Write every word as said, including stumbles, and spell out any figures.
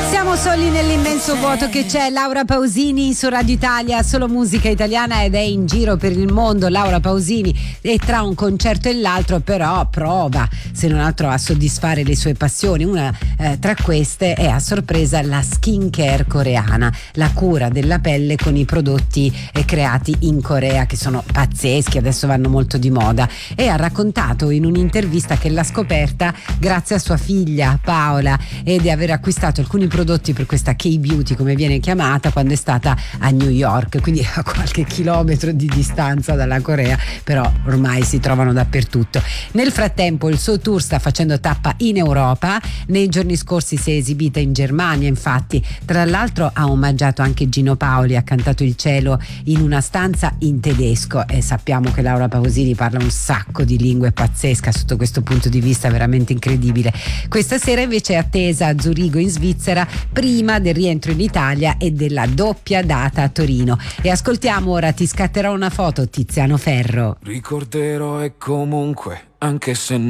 Siamo soli nell'immenso vuoto che c'è. Laura Pausini su Radio Italia, solo musica italiana, ed è in giro per il mondo Laura Pausini, e tra un concerto e l'altro però prova, se non altro, a soddisfare le sue passioni. Una eh, tra queste è, a sorpresa, la skincare coreana, la cura della pelle con i prodotti eh, creati in Corea, che sono pazzeschi, adesso vanno molto di moda, e ha raccontato in un'intervista che l'ha scoperta grazie a sua figlia Paola e di aver acquistato alcuni prodotti per questa K-Beauty, come viene chiamata, quando è stata a New York, quindi a qualche chilometro di distanza dalla Corea, però ormai si trovano dappertutto. Nel frattempo il suo tour sta facendo tappa in Europa. Nei giorni scorsi si è esibita in Germania, infatti, tra l'altro ha omaggiato anche Gino Paoli, ha cantato Il cielo in una stanza in tedesco, e sappiamo che Laura Pausini parla un sacco di lingue, pazzesca sotto questo punto di vista, veramente incredibile. Questa sera invece è attesa a Zurigo in Svizzera, prima del rientro in Italia e della doppia data a Torino. E ascoltiamo ora Ti scatterò una foto, Tiziano Ferro. Ricorderò e comunque, anche se